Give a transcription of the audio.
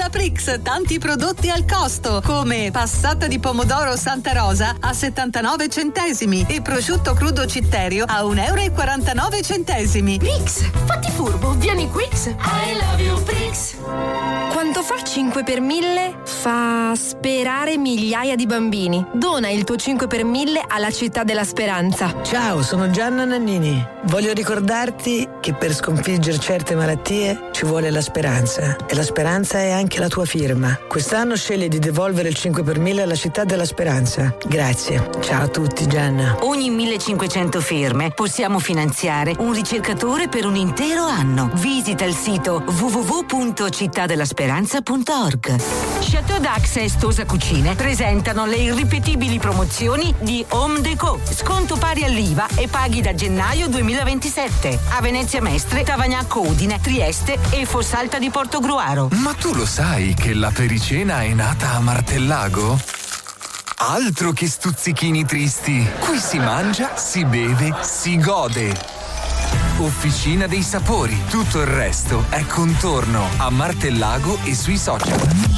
Da Prix, tanti prodotti al costo, come passata di pomodoro Santa Rosa a 79 centesimi e prosciutto crudo Citterio a 1,49 euro. Prix, fatti furbo, vieni Prix. I love you, Prix. Quanto fa 5 per 1000? Fa sperare migliaia di bambini. Dona il tuo 5 per 1000 alla Città della Speranza. Ciao, sono Gianna Nannini. Voglio ricordarti che per sconfiggere certe malattie ci vuole la speranza. E la speranza è anche la tua firma. Quest'anno scegli di devolvere il 5 per 1000 alla Città della Speranza. Grazie. Ciao a tutti, Gianna. Ogni 1500 firme possiamo finanziare un ricercatore per un intero anno. Visita il sito www.cittadellasperanza.org. Chateau Dax e Stosa Cucine presentano le irripetibili promozioni di Home Deco. Sconto pari all'IVA e paghi da gennaio 2027. A Venezia Mestre, Tavagnacco Udine, Trieste e Fossalta di Portogruaro. Ma tu lo sai che la pericena è nata a Martellago? Altro che stuzzichini tristi. Qui si mangia, si beve, si gode. Officina dei sapori. Tutto il resto è contorno a Martellago e sui social.